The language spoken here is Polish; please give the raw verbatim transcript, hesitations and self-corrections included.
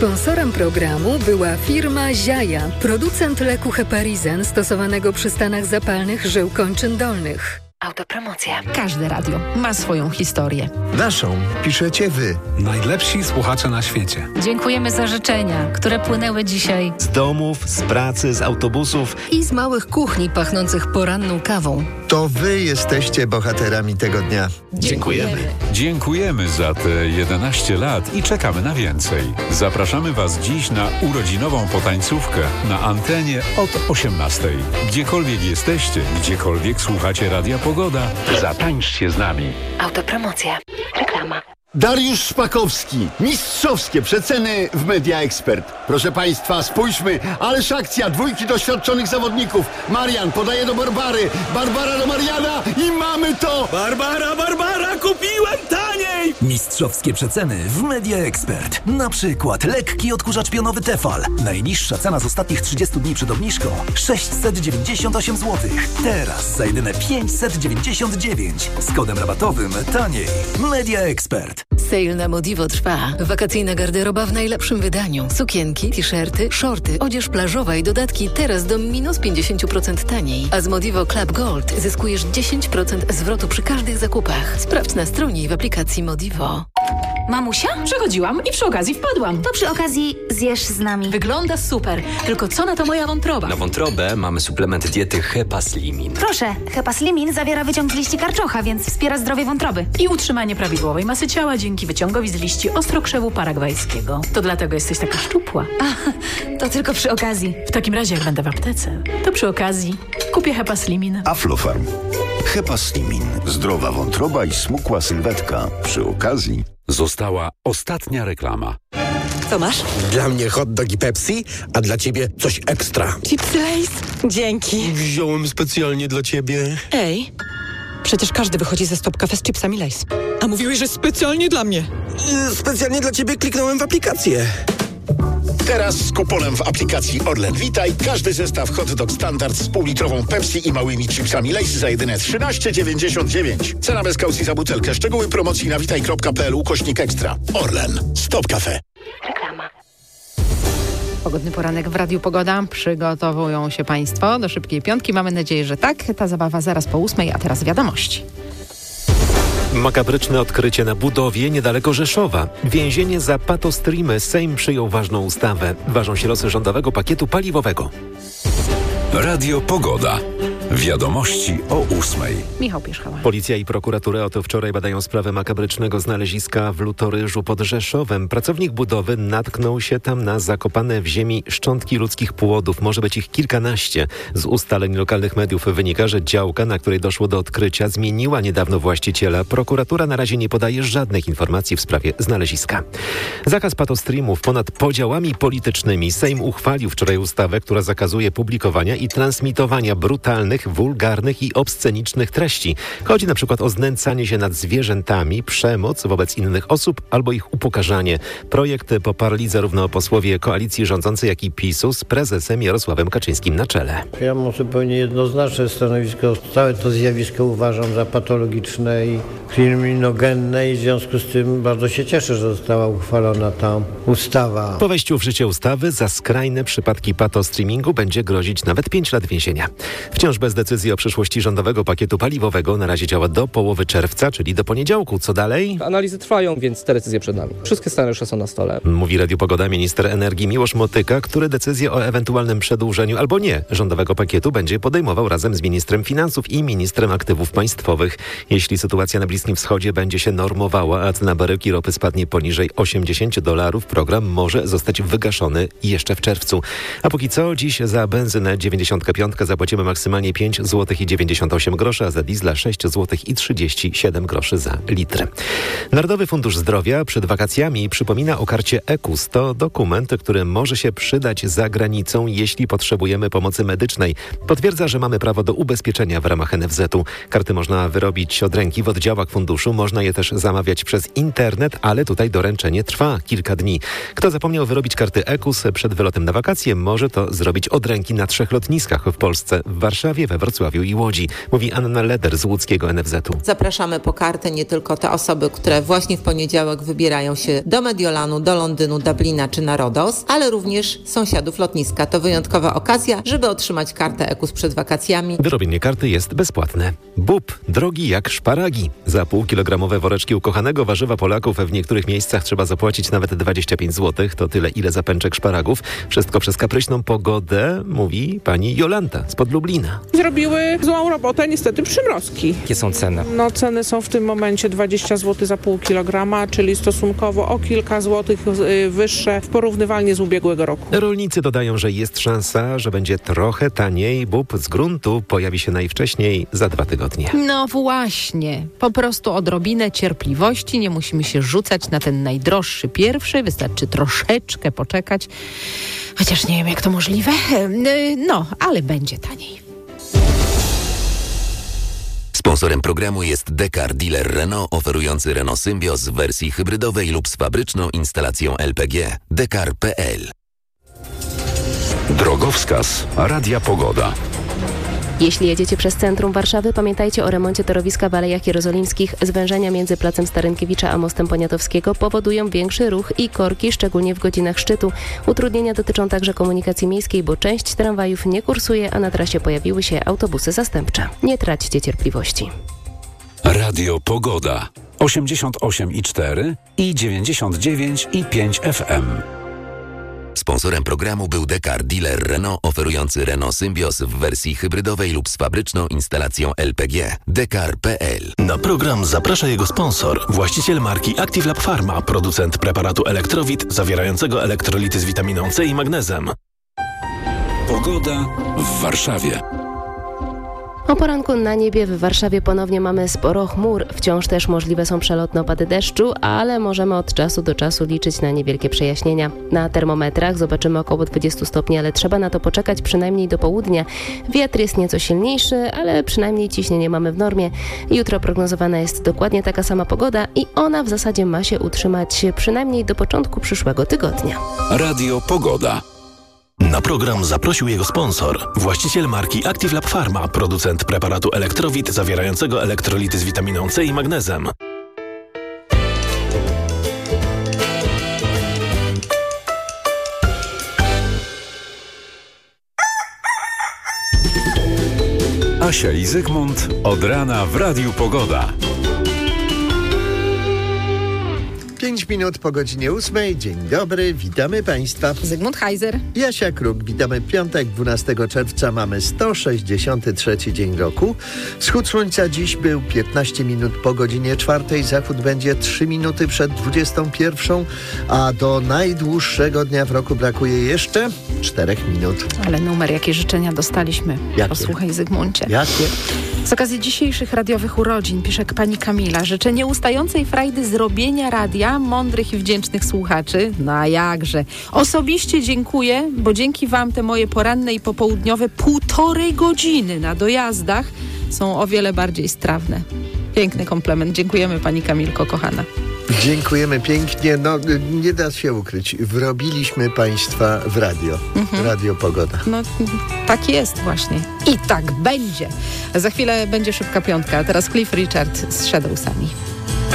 Sponsorem programu była firma Ziaja, producent leku Heparizen stosowanego przy stanach zapalnych żył kończyn dolnych. Autopromocja. Każde radio ma swoją historię. Naszą piszecie wy. Najlepsi słuchacze na świecie. Dziękujemy za życzenia, które płynęły dzisiaj z domów, z pracy, z autobusów i z małych kuchni pachnących poranną kawą. To wy jesteście bohaterami tego dnia. Dziękujemy. Dziękujemy za te jedenaście lat i czekamy na więcej. Zapraszamy Was dziś na urodzinową potańcówkę na antenie od osiemnastej. Gdziekolwiek jesteście, gdziekolwiek słuchacie Radia Pogoda, zatańczcie z nami. Autopromocja. Reklama. Dariusz Szpakowski. Mistrzowskie przeceny w Media Expert. Proszę Państwa, spójrzmy. Ależ akcja dwójki doświadczonych zawodników. Marian podaje do Barbary. Barbara do Mariana i mamy to! Barbara, Barbara, kupiłem taniej! Mistrzowskie przeceny w Media Expert. Na przykład lekki odkurzacz pionowy Tefal. Najniższa cena z ostatnich trzydziestu dni przed obniżką sześćset dziewięćdziesiąt osiem złotych. Teraz za jedyne pięćset dziewięćdziesiąt dziewięć. Z kodem rabatowym taniej. Media Expert. Sale na Modivo trwa. Wakacyjna garderoba w najlepszym wydaniu. Sukienki, t-shirty, shorty, odzież plażowa i dodatki teraz do minus pięćdziesiąt procent taniej. A z Modivo Club Gold zyskujesz dziesięć procent zwrotu przy każdych zakupach. Sprawdź na stronie i w aplikacji Modivo. Mamusia? Przechodziłam i przy okazji wpadłam. To przy okazji zjesz z nami. Wygląda super. Tylko co na to moja wątroba? Na wątrobę mamy suplement diety Hepaslimin. Proszę, Hepaslimin zawiera wyciąg z liści karczocha, więc wspiera zdrowie wątroby. I utrzymanie prawidłowej masy ciała dzięki wyciągowi z liści ostrokrzewu paragwajskiego. To dlatego jesteś taka szczupła. A, to tylko przy okazji. W takim razie jak będę w aptece, to przy okazji kupię Hepaslimin. Aflofarm. Hepaslimin. Zdrowa wątroba i smukła sylwetka. Przy okazji została ostatnia reklama. Co masz? Dla mnie hot dog i Pepsi, a dla ciebie coś ekstra. Chipsy Lay's? Dzięki. Wziąłem specjalnie dla ciebie. Ej, przecież każdy wychodzi ze Stop Cafe z chipsami Lay's. A mówiłeś, że specjalnie dla mnie. Yy, specjalnie dla ciebie kliknąłem w aplikację. Teraz z kuponem w aplikacji Orlen Witaj każdy zestaw hot dog standard z półlitrową Pepsi i małymi chipsami Lay's za jedyne trzynaście dziewięćdziesiąt dziewięć. Cena bez kaucji za butelkę. Szczegóły promocji na witaj kropka p l ukośnik ekstra. Orlen. Stop Cafe. Reklama. Pogodny poranek w Radiu Pogoda. Przygotowują się Państwo do szybkiej piątki. Mamy nadzieję, że tak. Ta zabawa zaraz po ósmej, a teraz wiadomości. Makabryczne odkrycie na budowie niedaleko Rzeszowa. Więzienie za patostreamy. Sejm przyjął ważną ustawę. Ważą się losy rządowego pakietu paliwowego. Radio Pogoda. Wiadomości o ósmej. Michał Pierzchała. Policja i prokuratura oto wczoraj badają sprawę makabrycznego znaleziska w Lutoryżu pod Rzeszowem. Pracownik budowy natknął się tam na zakopane w ziemi szczątki ludzkich płodów. Może być ich kilkanaście. Z ustaleń lokalnych mediów wynika, że działka, na której doszło do odkrycia, zmieniła niedawno właściciela. Prokuratura na razie nie podaje żadnych informacji w sprawie znaleziska. Zakaz patostreamów ponad podziałami politycznymi. Sejm uchwalił wczoraj ustawę, która zakazuje publikowania i transmitowania brutalnych, wulgarnych i obscenicznych treści. Chodzi na przykład o znęcanie się nad zwierzętami, przemoc wobec innych osób albo ich upokarzanie. Projekt poparli zarówno posłowie koalicji rządzącej, jak i PiSu z prezesem Jarosławem Kaczyńskim na czele. Ja mam zupełnie jednoznaczne stanowisko. Całe to zjawisko uważam za patologiczne i kryminogenne i w związku z tym bardzo się cieszę, że została uchwalona ta ustawa. Po wejściu w życie ustawy za skrajne przypadki patostreamingu będzie grozić nawet pięć lat więzienia. Wciąż bez decyzji o przyszłości rządowego pakietu paliwowego na razie działa do połowy czerwca, czyli do poniedziałku. Co dalej? Analizy trwają, więc te decyzje przed nami. Wszystkie scenariusze są na stole. Mówi Radio Pogoda minister energii Miłosz Motyka, który decyzję o ewentualnym przedłużeniu albo nie rządowego pakietu będzie podejmował razem z ministrem finansów i ministrem aktywów państwowych. Jeśli sytuacja na Bliskim Wschodzie będzie się normowała, a cena baryłki ropy spadnie poniżej osiemdziesiąt dolarów, program może zostać wygaszony jeszcze w czerwcu. A póki co dziś za benzynę dziewięćdziesiąt pięć zapłacimy maksymalnie pięć złotych i dziewięćdziesiąt osiem groszy, a za diesla sześć złotych i trzydzieści siedem groszy za litr. Narodowy Fundusz Zdrowia przed wakacjami przypomina o karcie E K U S. To dokument, który może się przydać za granicą, jeśli potrzebujemy pomocy medycznej. Potwierdza, że mamy prawo do ubezpieczenia w ramach N F Z u. Karty można wyrobić od ręki w oddziałach funduszu. Można je też zamawiać przez internet, ale tutaj doręczenie trwa kilka dni. Kto zapomniał wyrobić karty E K U S przed wylotem na wakacje, może to zrobić od ręki na trzech lotniskach w Polsce. W Warszawie, Warszawie, we Wrocławiu i Łodzi, mówi Anna Leder z łódzkiego N F Z u. Zapraszamy po kartę nie tylko te osoby, które właśnie w poniedziałek wybierają się do Mediolanu, do Londynu, Dublina czy na Rodos, ale również sąsiadów lotniska. To wyjątkowa okazja, żeby otrzymać kartę E K U S przed wakacjami. Wyrobienie karty jest bezpłatne. Bób, drogi jak szparagi. Za półkilogramowe woreczki ukochanego warzywa Polaków w niektórych miejscach trzeba zapłacić nawet dwadzieścia pięć złotych. To tyle, ile za pęczek szparagów. Wszystko przez kapryśną pogodę, mówi pani Jolanta spod Lublina. Zrobiły złą robotę niestety przymrozki. Jakie są ceny? No ceny są w tym momencie dwadzieścia złotych za pół kilograma, czyli stosunkowo o kilka złotych wyższe w porównywalnie z ubiegłego roku. Rolnicy dodają, że jest szansa, że będzie trochę taniej. Bób z gruntu pojawi się najwcześniej za dwa tygodnie. No właśnie, po prostu odrobinę cierpliwości, nie musimy się rzucać na ten najdroższy pierwszy, wystarczy troszeczkę poczekać, chociaż nie wiem, jak to możliwe, no, ale będzie taniej. Sponsorem programu jest Dekar, dealer Renault oferujący Renault Symbioz w wersji hybrydowej lub z fabryczną instalacją L P G. dekar kropka p l. Drogowskaz Radia Pogoda. Jeśli jedziecie przez centrum Warszawy, pamiętajcie o remoncie torowiska w Alejach Jerozolimskich. Zwężenia między Placem Starynkiewicza a Mostem Poniatowskiego powodują większy ruch i korki, szczególnie w godzinach szczytu. Utrudnienia dotyczą także komunikacji miejskiej, bo część tramwajów nie kursuje, a na trasie pojawiły się autobusy zastępcze. Nie traćcie cierpliwości. Radio Pogoda. osiemdziesiąt osiem i cztery i dziewięćdziesiąt dziewięć i pięć F M. Sponsorem programu był Dekar, dealer Renault oferujący Renault Symbioz w wersji hybrydowej lub z fabryczną instalacją L P G. dekar kropka p l. Na program zaprasza jego sponsor, właściciel marki Active Lab Pharma, producent preparatu Elektrowit zawierającego elektrolity z witaminą C i magnezem. Pogoda w Warszawie. O poranku na niebie w Warszawie ponownie mamy sporo chmur. Wciąż też możliwe są przelotne opady deszczu, ale możemy od czasu do czasu liczyć na niewielkie przejaśnienia. Na termometrach zobaczymy około dwadzieścia stopni, ale trzeba na to poczekać przynajmniej do południa. Wiatr jest nieco silniejszy, ale przynajmniej ciśnienie mamy w normie. Jutro prognozowana jest dokładnie taka sama pogoda i ona w zasadzie ma się utrzymać przynajmniej do początku przyszłego tygodnia. Radio Pogoda. Na program zaprosił jego sponsor, właściciel marki Active Lab Pharma, producent preparatu Elektrowit zawierającego elektrolity z witaminą C i magnezem. Asia i Zygmunt od rana w Radiu Pogoda. Pięć minut po godzinie ósmej. Dzień dobry, witamy Państwa. Zygmunt Heiser. Jasia Kruk, witamy piątek, dwunastego czerwca. Mamy sto sześćdziesiąty trzeci dzień roku. Wschód słońca dziś był piętnaście minut po godzinie czwartej. Zachód będzie trzy minuty przed dwudziestą pierwszą, a do najdłuższego dnia w roku brakuje jeszcze czterech minut. Ale numer, jakie życzenia dostaliśmy. Jakie? Posłuchaj, Zygmuncie. Jakie? Z okazji dzisiejszych radiowych urodzin pisze pani Kamila: życzę nieustającej frajdy zrobienia radia, mądrych i wdzięcznych słuchaczy. No a jakże. Osobiście dziękuję, bo dzięki wam te moje poranne i popołudniowe półtorej godziny na dojazdach są o wiele bardziej strawne. Piękny komplement. Dziękujemy pani Kamilko, kochana. Dziękujemy pięknie. No, nie da się ukryć. Wrobiliśmy Państwa w radio. Mhm. Radio Pogoda. No, tak jest właśnie. I tak będzie. Za chwilę będzie szybka piątka. A teraz Cliff Richard z Shadowsami.